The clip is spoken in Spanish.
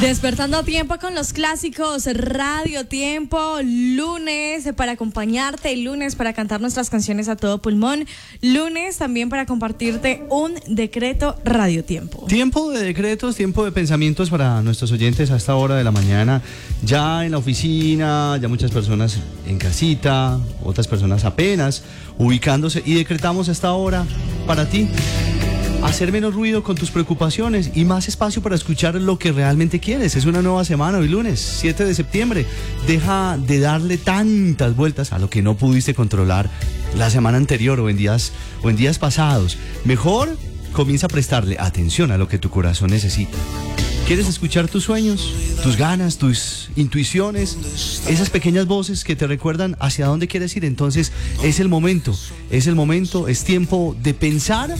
Despertando a tiempo con los clásicos Radio Tiempo, lunes para acompañarte, lunes para cantar nuestras canciones a todo pulmón, lunes también para compartirte un decreto Radio Tiempo. Tiempo de decretos, tiempo de pensamientos para nuestros oyentes a esta hora de la mañana, ya en la oficina, ya muchas personas en casita, otras personas apenas ubicándose, y decretamos a esta hora para ti. Hacer menos ruido con tus preocupaciones y más espacio para escuchar lo que realmente quieres. Es una nueva semana, hoy lunes 7 de septiembre. Deja de darle tantas vueltas a lo que no pudiste controlar la semana anterior o en días pasados. Mejor comienza a prestarle atención a lo que tu corazón necesita. ¿Quieres escuchar tus sueños, tus ganas, tus intuiciones? Esas pequeñas voces que te recuerdan hacia dónde quieres ir. Entonces es el momento, es tiempo de pensar